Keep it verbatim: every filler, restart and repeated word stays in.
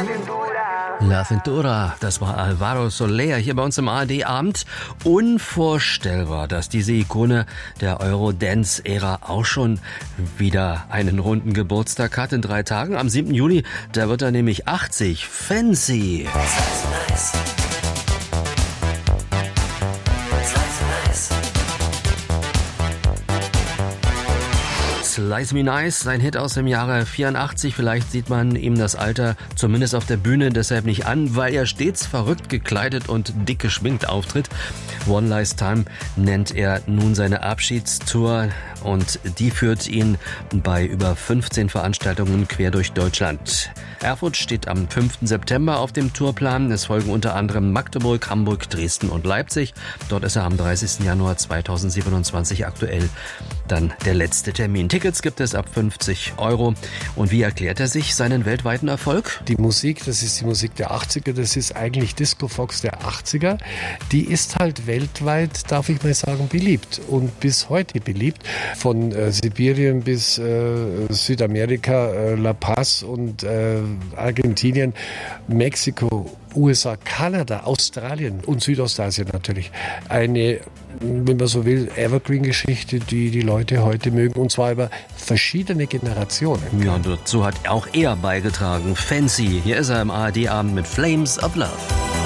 La Cintura, das war Alvaro Soler hier bei uns im A R D-Abend. Unvorstellbar, dass diese Ikone der Eurodance-Ära auch schon wieder einen runden Geburtstag hat in drei Tagen. Am siebten Juli, da wird er nämlich achtzig. Fancy. Slice Me Nice, sein Hit aus dem Jahre vierundachtzig. Vielleicht sieht man ihm das Alter zumindest auf der Bühne deshalb nicht an, weil er stets verrückt gekleidet und dick geschminkt auftritt. One Last Time nennt er nun seine Abschiedstour und die führt ihn bei über fünfzehn Veranstaltungen quer durch Deutschland. Erfurt steht am fünften September auf dem Tourplan. Es folgen unter anderem Magdeburg, Hamburg, Dresden und Leipzig. Dort ist er am dreißigsten Januar zweitausendsiebenundzwanzig aktuell dann der letzte Termin. Tickets gibt es ab fünfzig Euro. Und wie erklärt er sich seinen weltweiten Erfolg? Die Musik, das ist die Musik der achtziger, das ist eigentlich Disco Fox der achtziger. Die ist halt weltweit, darf ich mal sagen, beliebt und bis heute beliebt. Von äh, Sibirien bis äh, Südamerika, äh, La Paz und äh, Argentinien, Mexiko, U S A, Kanada, Australien und Südostasien natürlich. Eine, wenn man so will, Evergreen-Geschichte, die die Leute heute mögen, und zwar über verschiedene Generationen. Ja, und dazu hat auch er beigetragen. Fancy. Hier ist er im A R D-Abend mit Flames of Love.